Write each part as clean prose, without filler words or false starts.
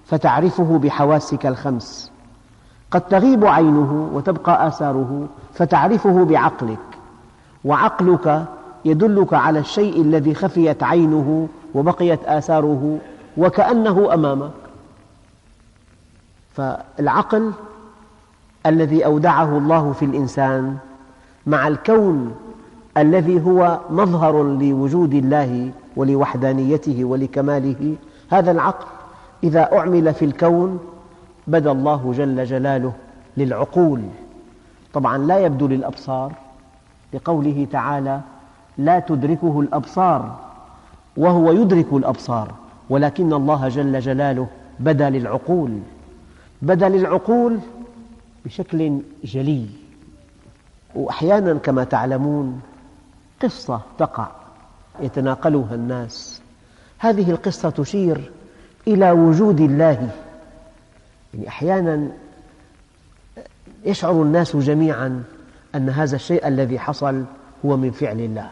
فتعرفه بحواسك الخمس، قد تغيب عينه وتبقى آثاره فتعرفه بعقلك، وعقلك يدلك على الشيء الذي خفيت عينه وبقيت آثاره وكأنه أمامك. فالعقل الذي أودعه الله في الإنسان مع الكون الذي هو مظهر لوجود الله ولوحدانيته ولكماله، هذا العقل إذا أعمل في الكون بدا الله جل جلاله للعقول. طبعا لا يبدو للأبصار، لقوله تعالى: لا تدركه الأبصار وهو يدرك الأبصار، ولكن الله جل جلاله بدا للعقول، بدا للعقول بشكل جلي. وأحيانا كما تعلمون قصة تقع يتناقلها الناس، هذه القصة تشير إلى وجود الله. يعني أحيانا يشعر الناس جميعا أن هذا الشيء الذي حصل هو من فعل الله،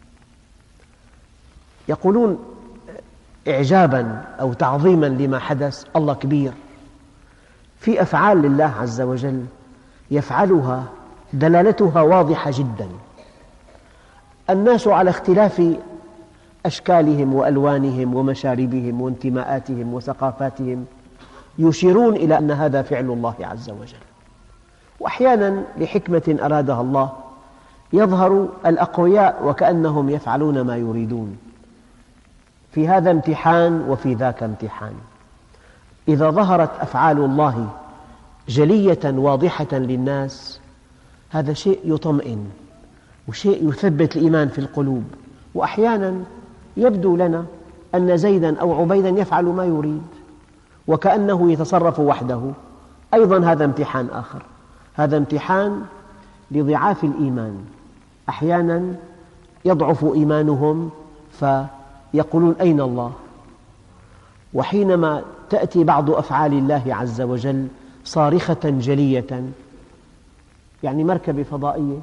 يقولون إعجابا أو تعظيما لما حدث: الله كبير. في أفعال لله عز وجل يفعلها دلالتها واضحة جدا، الناس على اختلاف أشكالهم وألوانهم ومشاربهم وانتماءاتهم وثقافاتهم يشيرون إلى أن هذا فعل الله عز وجل. وأحيانا لحكمة أرادها الله يظهر الأقوياء وكأنهم يفعلون ما يريدون، في هذا امتحان وفي ذاك امتحان. إذا ظهرت أفعال الله جلية واضحة للناس هذا شيء يطمئن وشيء يثبت الإيمان في القلوب. وأحيانا يبدو لنا أن زيداً أو عبيداً يفعل ما يريد وكأنه يتصرف وحده، أيضاً هذا امتحان آخر، هذا امتحان لضعاف الإيمان. أحيانا يضعف إيمانهم فيقولون: أين الله؟ وحينما تأتي بعض أفعال الله عز وجل صارخة جلية، يعني مركبة فضائية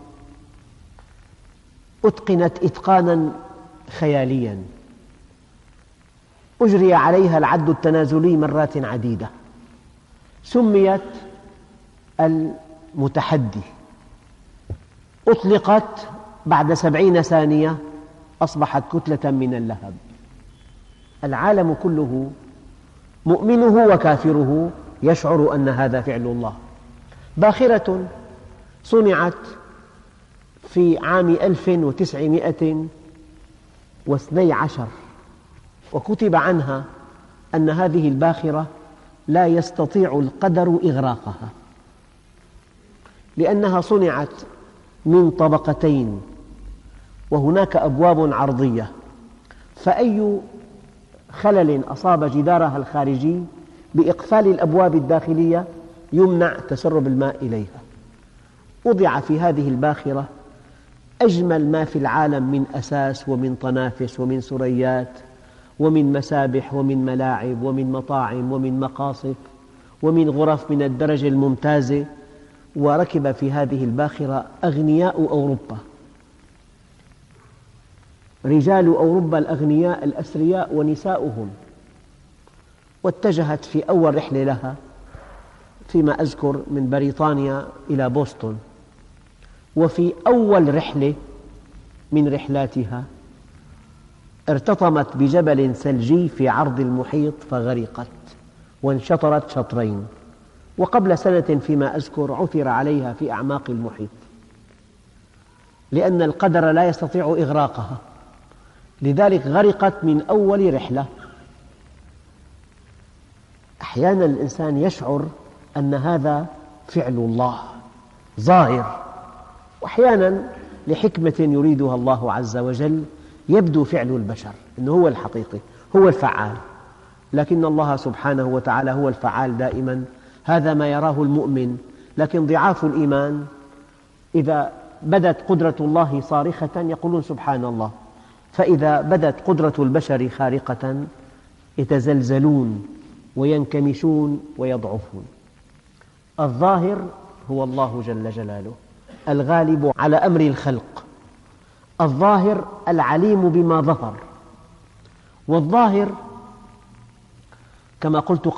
أتقنت إتقاناً خيالياً، أجري عليها العد التنازلي مرات عديدة، سميت المتحدي، أطلقت بعد 70 ثانية أصبحت كتلة من اللهب. العالم كله مؤمنه وكافره يشعر أن هذا فعل الله. باخرة صنعت في عام 1912 وكتب عنها أن هذه الباخرة لا يستطيع القدر إغراقها، لأنها صنعت من طبقتين وهناك أبواب عرضية، فأي خلل أصاب جدارها الخارجي بإقفال الأبواب الداخلية يمنع تسرب الماء إليها. وضع في هذه الباخرة أجمل ما في العالم من أساس ومن طنافس ومن سريات ومن مسابح ومن ملاعب ومن مطاعم ومن مقاصف ومن غرف من الدرجة الممتازة. وركب في هذه الباخرة أغنياء أوروبا، رجال أوروبا الأغنياء الأثرياء ونساؤهم. واتجهت في أول رحلة لها فيما أذكر من بريطانيا إلى بوسطن، وفي أول رحلة من رحلاتها ارتطمت بجبل ثلجي في عرض المحيط فغرقت وانشطرت شطرين، وقبل سنة فيما أذكر عثر عليها في أعماق المحيط، لأن القدر لا يستطيع إغراقها، لذلك غرقت من أول رحلة. أحيانا الإنسان يشعر أن هذا فعل الله ظاهر، وأحيانا لحكمة يريدها الله عز وجل يبدو فعل البشر أنه هو الحقيقي، هو الفعال، لكن الله سبحانه وتعالى هو الفعال دائما. هذا ما يراه المؤمن، لكن ضعاف الإيمان إذا بدت قدرة الله صارخة يقولون سبحان الله، فإذا بدت قدرة البشر خارقة يتزلزلون وينكمشون ويضعفون. الظاهر هو الله جل جلاله الغالب على أمر الخلق، الظاهر العليم بما ظهر، والظاهر كما قلت